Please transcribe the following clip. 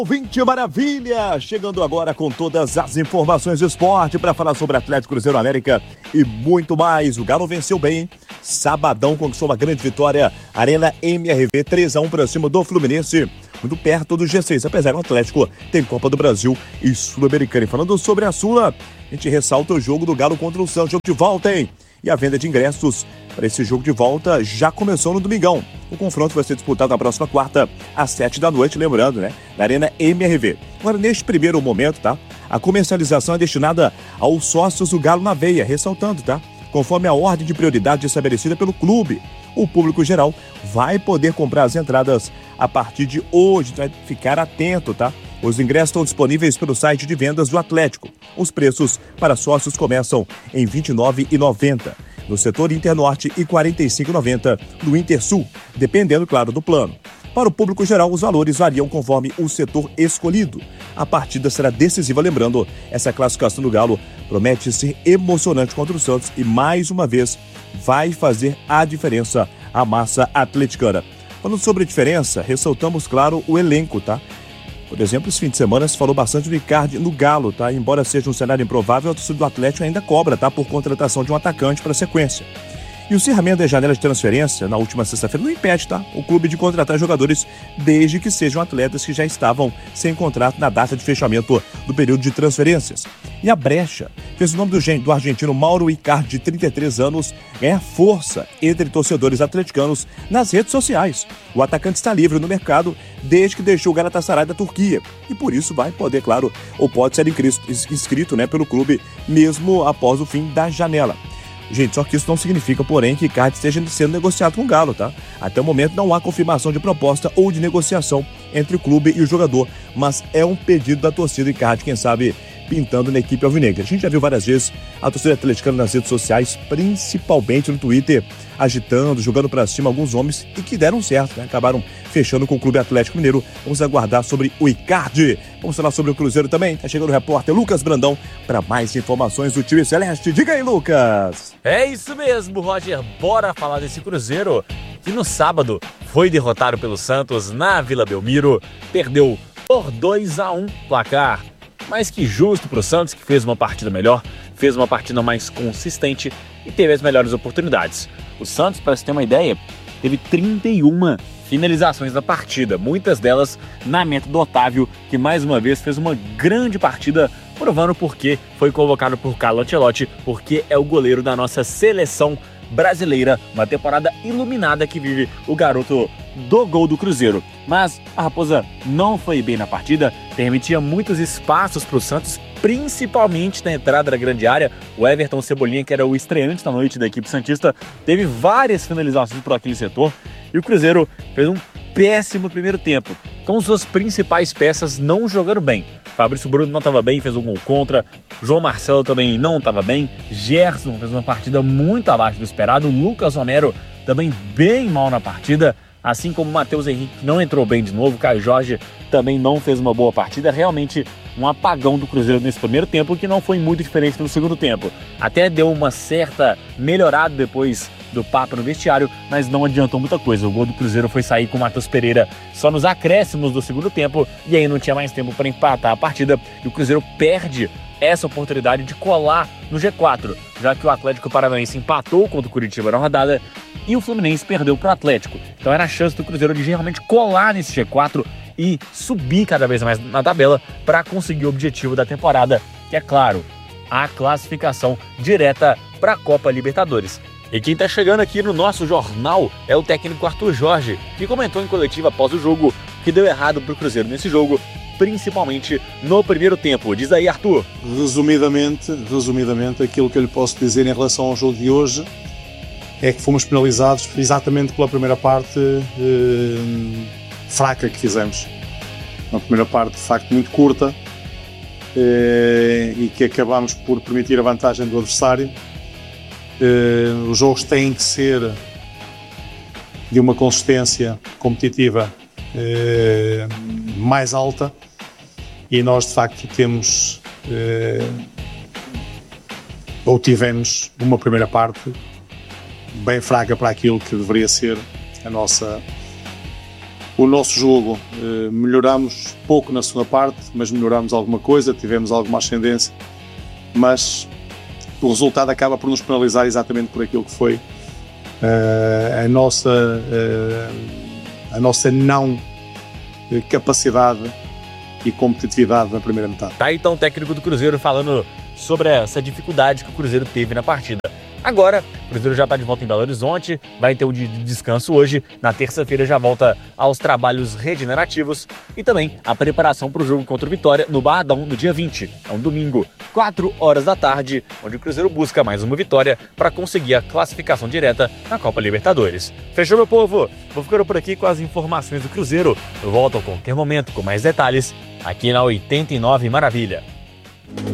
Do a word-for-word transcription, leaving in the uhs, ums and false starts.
Ouvinte maravilha, chegando agora com todas as informações do esporte para falar sobre Atlético Cruzeiro América e muito mais. O Galo venceu bem, sabadão conquistou uma grande vitória, Arena M R V três a um para cima do Fluminense, muito perto do G seis, apesar do Atlético tem Copa do Brasil e Sul-Americana. E falando sobre a Sula, a gente ressalta o jogo do Galo contra o Santos, jogo de volta, hein? E a venda de ingressos para esse jogo de volta já começou no domingão. O confronto vai ser disputado na próxima quarta, às sete da noite, lembrando, né? Na Arena M R V. Agora, neste primeiro momento, tá? A comercialização é destinada aos sócios do Galo na veia, ressaltando, tá? Conforme a ordem de prioridade estabelecida pelo clube, o público geral vai poder comprar as entradas a partir de hoje, vai ficar atento, tá? Os ingressos estão disponíveis pelo site de vendas do Atlético. Os preços para sócios começam em vinte e nove reais e noventa centavos no setor Internorte e quarenta e cinco reais e noventa centavos no Intersul, dependendo, claro, do plano. Para o público geral, os valores variam conforme o setor escolhido. A partida será decisiva, lembrando, essa classificação do Galo promete ser emocionante contra o Santos e, mais uma vez, vai fazer a diferença a massa atleticana. Falando sobre a diferença, ressaltamos, claro, o elenco, tá? Por exemplo, esse fim de semana se falou bastante do Icardi no Galo, tá? Embora seja um cenário improvável, a torcida do Atlético ainda cobra, tá? Por contratação de um atacante para a sequência. E o encerramento da janela de transferência na última sexta-feira não impede, tá? O clube de contratar jogadores desde que sejam atletas que já estavam sem contrato na data de fechamento do período de transferências. E a brecha fez o nome do, do argentino Mauro Icardi, de trinta e três anos, ganhar força entre torcedores atleticanos nas redes sociais. O atacante está livre no mercado desde que deixou o Galatasaray da Turquia e por isso vai poder, claro, ou pode ser inscrito, né, pelo clube mesmo após o fim da janela. Gente, só que isso não significa, porém, que Icardi esteja sendo negociado com o Galo, tá? Até o momento não há confirmação de proposta ou de negociação entre o clube e o jogador, mas é um pedido da torcida Icardi, quem sabe pintando na equipe alvinegra. A gente já viu várias vezes a torcida atleticana nas redes sociais, principalmente no Twitter, agitando, jogando pra cima alguns homens e que deram certo, né? Acabaram fechando com o Clube Atlético Mineiro. Vamos aguardar sobre o Icardi. Vamos falar sobre o Cruzeiro também. Tá chegando o repórter Lucas Brandão para mais informações do time celeste. Diga aí, Lucas! É isso mesmo, Roger. Bora falar desse Cruzeiro que no sábado foi derrotado pelo Santos na Vila Belmiro. Perdeu por dois a um placar. Mas que justo pro Santos, que fez uma partida melhor, fez uma partida mais consistente e teve as melhores oportunidades. O Santos, para você ter uma ideia, teve trinta e uma finalizações da partida, muitas delas na meta do Otávio, que mais uma vez fez uma grande partida, provando porque foi convocado por Carlo Ancelotti, porque é o goleiro da nossa seleção brasileira, uma temporada iluminada que vive o garoto do gol do Cruzeiro. Mas a Raposa não foi bem na partida, permitia muitos espaços para o Santos, principalmente na entrada da grande área. O Everton Cebolinha, que era o estreante da noite da equipe santista, teve várias finalizações por aquele setor e o Cruzeiro fez um péssimo primeiro tempo, com suas principais peças não jogando bem. Fabrício Bruno não estava bem, fez um gol contra. João Marcelo também não estava bem. Gerson fez uma partida muito abaixo do esperado. Lucas Romero também bem mal na partida. Assim como o Matheus Henrique, que não entrou bem de novo. Caio Jorge também não fez uma boa partida. Realmente um apagão do Cruzeiro nesse primeiro tempo, que não foi muito diferente no segundo tempo. Até deu uma certa melhorada depois do papo no vestiário, mas não adiantou muita coisa. O gol do Cruzeiro foi sair com o Matheus Pereira só nos acréscimos do segundo tempo, e aí não tinha mais tempo para empatar a partida, e o Cruzeiro perde essa oportunidade de colar no G quatro, já que o Atlético Paranaense empatou contra o Curitiba na rodada e o Fluminense perdeu para o Atlético. Então era a chance do Cruzeiro de realmente colar nesse G quatro e subir cada vez mais na tabela para conseguir o objetivo da temporada, que é claro, a classificação direta para a Copa Libertadores. E quem tá chegando aqui no nosso jornal é o técnico Arthur Jorge, que comentou em coletiva após o jogo que deu errado pro Cruzeiro nesse jogo, principalmente no primeiro tempo. Diz aí, Arthur. Resumidamente, resumidamente, aquilo que eu lhe posso dizer em relação ao jogo de hoje é que fomos penalizados exatamente pela primeira parte eh, fraca que fizemos. Uma primeira parte, de facto, muito curta eh, e que acabámos por permitir a vantagem do adversário. Uh, os jogos têm que ser de uma consistência competitiva uh, mais alta e nós de facto temos uh, ou tivemos uma primeira parte bem fraca para aquilo que deveria ser a nossa, o nosso jogo. Uh, melhoramos pouco na segunda parte, mas melhoramos alguma coisa, tivemos alguma ascendência, mas o resultado acaba por nos penalizar exatamente por aquilo que foi uh, a nossa, uh, a nossa não capacidade e competitividade na primeira metade. Tá, então o técnico do Cruzeiro falando sobre essa dificuldade que o Cruzeiro teve na partida. Agora, o Cruzeiro já está de volta em Belo Horizonte, vai ter um dia de descanso hoje, na terça-feira já volta aos trabalhos regenerativos e também a preparação para o jogo contra o Vitória no Barradão no dia vinte, é um domingo, quatro horas da tarde, onde o Cruzeiro busca mais uma vitória para conseguir a classificação direta na Copa Libertadores. Fechou, meu povo? Vou ficando por aqui com as informações do Cruzeiro. Eu volto a qualquer momento com mais detalhes aqui na oitenta e nove Maravilha.